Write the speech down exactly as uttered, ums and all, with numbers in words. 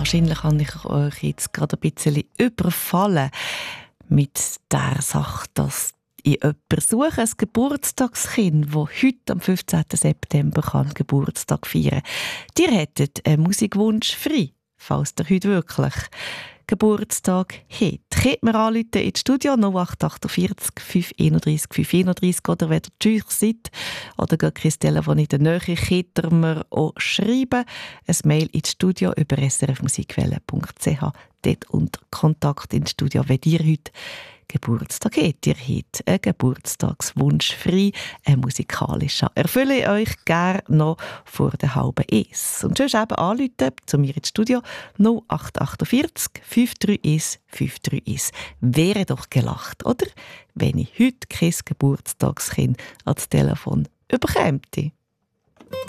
Wahrscheinlich habe ich euch jetzt gerade ein bisschen überfallen mit der Sache, dass ich jemanden suche, ein Geburtstagskind, das heute am fünfzehnten September kann Geburtstag feiern kann. Ihr hättet einen Musikwunsch frei, falls ihr heute wirklich Geburtstag habt. Könnt mir anrufen ins Studio null acht achtundvierzig fünf einunddreißig fünf einunddreißig oder wenn ihr Tschüch seid oder gar kein Telefon in der Nähe, könnt ihr mir auch schreiben. Ein Mail ins Studio über s r f musikwelle punkt c h. Dort unter Kontakt ins Studio, wenn ihr heute Geburtstag habt. Ihr habt einen Geburtstagswunsch frei, ein musikalischer. Erfülle ich euch gerne noch vor der halben Es. Und sonst eben anrufen zu mir ins Studio null acht achtundvierzig fünf drei eins fünf drei eins. Wäre doch gelacht, oder? Wenn ich heute kein Geburtstagskind ans Telefon überkäme.